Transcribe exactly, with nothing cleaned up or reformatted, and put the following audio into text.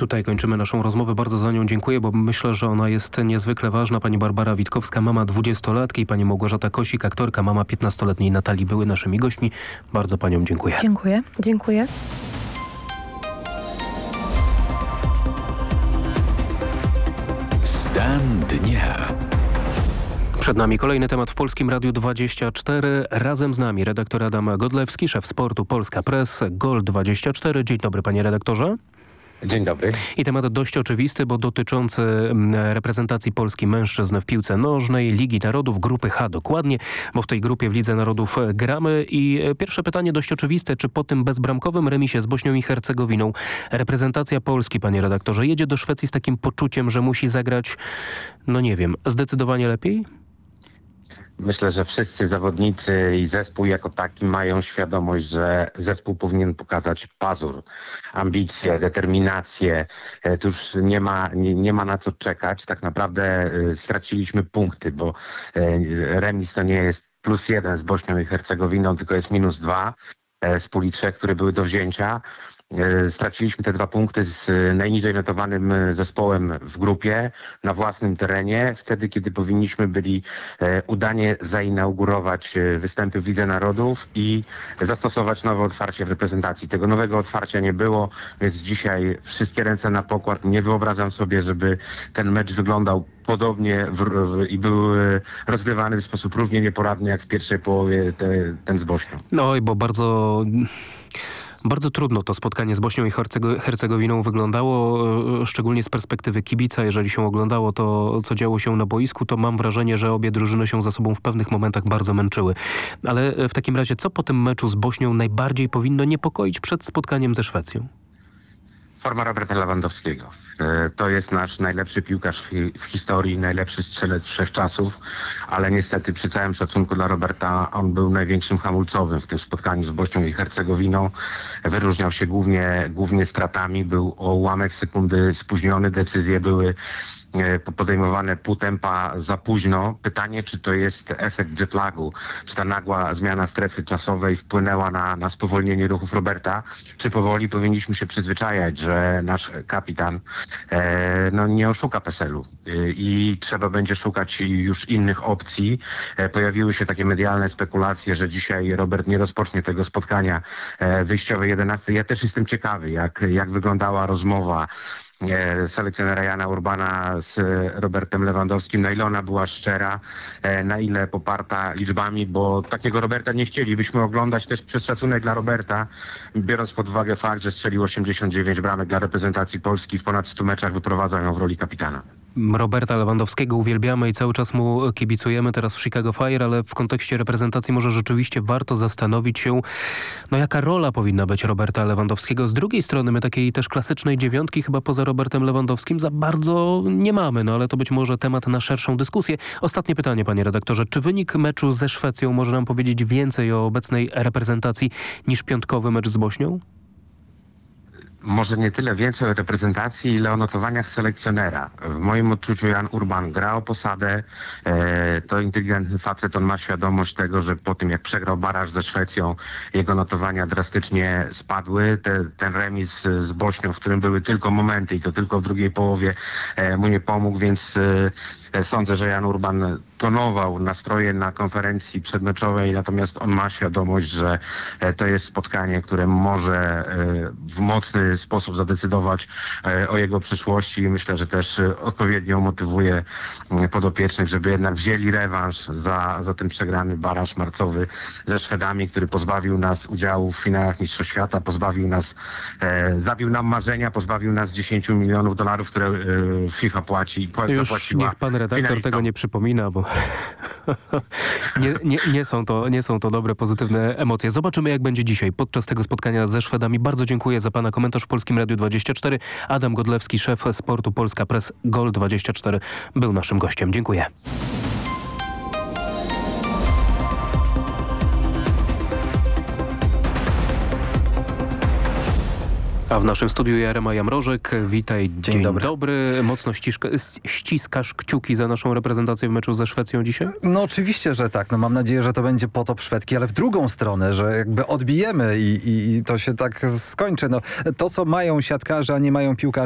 tutaj kończymy naszą rozmowę. Bardzo za nią dziękuję, bo myślę, że ona jest niezwykle ważna. Pani Barbara Witkowska, mama dwudziestolatki, i pani Małgorzata Kosik, aktorka, mama piętnastoletniej Natalii, były naszymi gośćmi. Bardzo paniom dziękuję. Dziękuję. Dziękuję. Stan dnia. Przed nami kolejny temat w Polskim Radiu dwadzieścia cztery. Razem z nami redaktor Adam Godlewski, szef sportu Polska Press, Gol dwadzieścia cztery. Dzień dobry, panie redaktorze. Dzień dobry. I temat dość oczywisty, bo dotyczący reprezentacji Polski mężczyzn w piłce nożnej, Ligi Narodów, grupy H dokładnie, bo w tej grupie w Lidze Narodów gramy. I pierwsze pytanie dość oczywiste, czy po tym bezbramkowym remisie z Bośnią i Hercegowiną reprezentacja Polski, panie redaktorze, jedzie do Szwecji z takim poczuciem, że musi zagrać, no nie wiem, zdecydowanie lepiej? Myślę, że wszyscy zawodnicy i zespół jako taki mają świadomość, że zespół powinien pokazać pazur, ambicje, determinację. Tu już nie ma, nie, nie ma na co czekać. Tak naprawdę straciliśmy punkty, bo remis to nie jest plus jeden z Bośnią i Hercegowiną, tylko jest minus dwa z puli trzech, które były do wzięcia. Straciliśmy te dwa punkty z najniżej notowanym zespołem w grupie na własnym terenie, wtedy kiedy powinniśmy byli udanie zainaugurować występy w Lidze Narodów i zastosować nowe otwarcie w reprezentacji. Tego nowego otwarcia nie było, więc dzisiaj wszystkie ręce na pokład. Nie wyobrażam sobie, żeby ten mecz wyglądał podobnie w, w, i był rozgrywany w sposób równie nieporadny jak w pierwszej połowie te, ten z Bośnią. No i bo bardzo... Bardzo trudno to spotkanie z Bośnią i Hercego- Hercegowiną wyglądało, szczególnie z perspektywy kibica. Jeżeli się oglądało to, co działo się na boisku, to mam wrażenie, że obie drużyny się ze sobą w pewnych momentach bardzo męczyły. Ale w takim razie, co po tym meczu z Bośnią najbardziej powinno niepokoić przed spotkaniem ze Szwecją? Forma Roberta Lewandowskiego. To jest nasz najlepszy piłkarz w historii, najlepszy strzelec wszechczasów, ale niestety przy całym szacunku dla Roberta on był największym hamulcowym w tym spotkaniu z Bośnią i Hercegowiną. Wyróżniał się głównie, głównie stratami, był o ułamek sekundy spóźniony, decyzje były podejmowane pół tempa za późno. Pytanie, czy to jest efekt jetlagu, czy ta nagła zmiana strefy czasowej wpłynęła na, na spowolnienie ruchów Roberta, czy powoli powinniśmy się przyzwyczajać, że nasz kapitan e, no, nie oszuka PESEL-u e, i trzeba będzie szukać już innych opcji. E, pojawiły się takie medialne spekulacje, że dzisiaj Robert nie rozpocznie tego spotkania e, wyjściowej jedenastej. Ja też jestem ciekawy, jak, jak wyglądała rozmowa selekcjonera Jana Urbana z Robertem Lewandowskim, na ile ona była szczera, na ile poparta liczbami, bo takiego Roberta nie chcielibyśmy oglądać też przez szacunek dla Roberta, biorąc pod uwagę fakt, że strzelił osiemdziesiąt dziewięć bramek dla reprezentacji Polski, w ponad stu meczach wyprowadzał ją w roli kapitana. Roberta Lewandowskiego uwielbiamy i cały czas mu kibicujemy teraz w Chicago Fire, ale w kontekście reprezentacji może rzeczywiście warto zastanowić się, no jaka rola powinna być Roberta Lewandowskiego. Z drugiej strony my takiej też klasycznej dziewiątki chyba poza Robertem Lewandowskim za bardzo nie mamy, no ale to być może temat na szerszą dyskusję. Ostatnie pytanie, panie redaktorze. Czy wynik meczu ze Szwecją może nam powiedzieć więcej o obecnej reprezentacji niż piątkowy mecz z Bośnią? Może nie tyle więcej o reprezentacji, ile o notowaniach selekcjonera. W moim odczuciu Jan Urban gra o posadę. E, to inteligentny facet, on ma świadomość tego, że po tym jak przegrał baraż ze Szwecją, jego notowania drastycznie spadły. Te, ten remis z Bośnią, w którym były tylko momenty i to tylko w drugiej połowie e, mu nie pomógł, więc e, sądzę, że Jan Urban tonował nastroje na konferencji przedmeczowej, natomiast on ma świadomość, że to jest spotkanie, które może w mocny sposób zadecydować o jego przyszłości i myślę, że też odpowiednio motywuje podopiecznych, żeby jednak wzięli rewanż za, za ten przegrany baraż marcowy ze Szwedami, który pozbawił nas udziału w finałach Mistrzostw Świata, pozbawił nas, e, zabił nam marzenia, pozbawił nas dziesięciu milionów dolarów, które e, FIFA płaci. Już zapłaciła niech pan redaktor finalistom. tego nie przypomina, bo nie, nie, nie, są to, nie są to dobre, pozytywne emocje. Zobaczymy, jak będzie dzisiaj podczas tego spotkania ze Szwedami. Bardzo dziękuję za pana komentarz w Polskim Radiu dwadzieścia cztery. Adam Godlewski, szef sportu Polska Press, Gol dwadzieścia cztery, był naszym gościem. Dziękuję. A w naszym studiu Jarema Jamrożek. Witaj, dzień, dzień dobry. dobry. Mocno ściszka, ściskasz kciuki za naszą reprezentację w meczu ze Szwecją dzisiaj? No oczywiście, że tak. No mam nadzieję, że to będzie potop szwedzki, ale w drugą stronę, że jakby odbijemy i, i, i to się tak skończy. No, to, co mają siatkarze, a nie mają piłkarze,